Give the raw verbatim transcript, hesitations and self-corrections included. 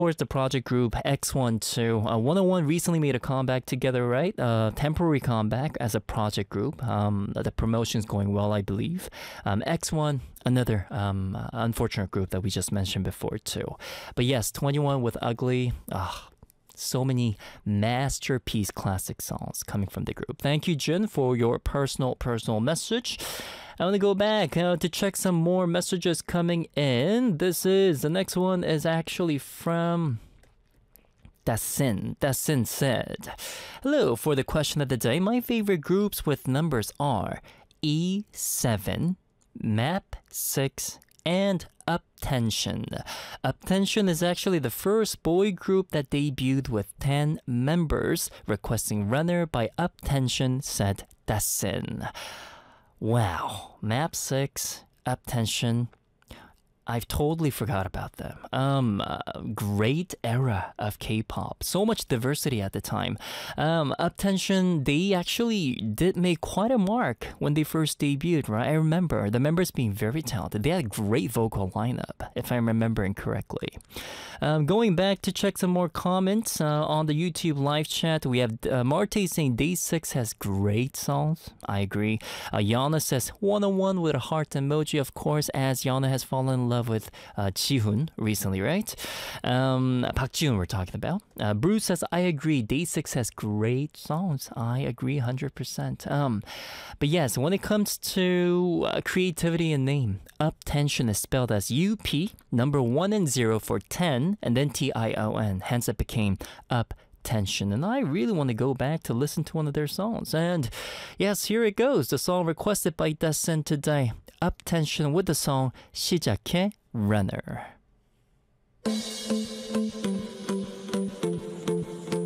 course, the project group X one two. Uh, one oh one recently made a comeback together, right? Uh, temporary comeback as a project group. Um, the promotion's going well, I believe. Um, X one, another um, uh, unfortunate group that we just mentioned before, too. But yes, twenty-one with Ugly. Ah, so many masterpiece classic songs coming from the group. Thank you, Jin, for your personal, personal message. I want to go back uh, to check some more messages coming in. This is, the next one is actually from Dasin. Dasin said, hello, for the question of the day, my favorite groups with numbers are E seven, Map six, and Uptension. Uptension is actually the first boy group that debuted with ten members. Requesting Runner by Uptension, said Dasin. Wow, Map six, Uptension. I've totally forgot about them. Um, uh, great era of K-pop. So much diversity at the time. Um, Uptension, they actually did make quite a mark when they first debuted, right? I remember the members being very talented. They had a great vocal lineup, if I'm remembering correctly. Um, going back to check some more comments uh, on the YouTube live chat, we have uh, Marte saying Day six has great songs. I agree. Uh, Yana says one oh one with a heart emoji, of course, as Yana has fallen in love with uh, Jihoon recently, right? Um, Park Jihoon we're talking about. Uh, Bruce says, I agree. Day six has great songs. I agree one hundred percent. Um, but yes, when it comes to uh, creativity and name, Uptension is spelled as U P, number one and zero for ten, and then T I O N. Hence it became Uptension. And I really want to go back to listen to one of their songs. And yes, here it goes. The song requested by Dasen today. Uptension with the song 시작해 Runner.